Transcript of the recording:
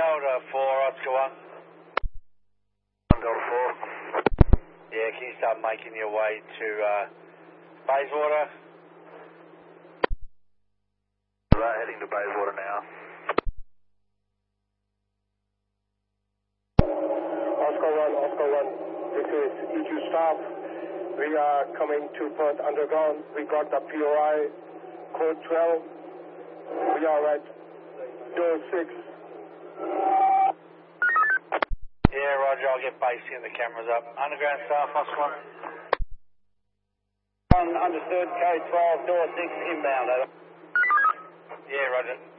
Delta 4, Oscar 1. Delta 4. Yeah, can you start making your way to Bayswater? Heading to Bayswater now. Oscar 1, this is EQ staff. We are coming to Perth Underground. We got the POI code 12. We are at door 6. Yeah, roger, I'll get base and the cameras up. Underground staff, Oscar 1. Understood, code 12, door 6 inbound, over. Yeah, roger.